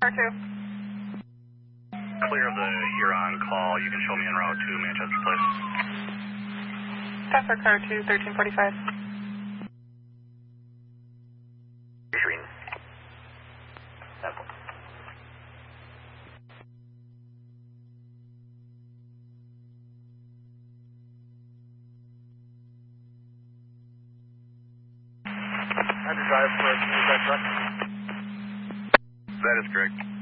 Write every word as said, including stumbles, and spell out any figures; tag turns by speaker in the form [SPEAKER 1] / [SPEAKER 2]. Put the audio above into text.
[SPEAKER 1] car two.
[SPEAKER 2] Clear of the Huron call. You can show me en route to Manchester Place.
[SPEAKER 1] That's our car two, thirteen forty-five.
[SPEAKER 2] Green.
[SPEAKER 3] Had to drive for a that truck?
[SPEAKER 2] That is correct.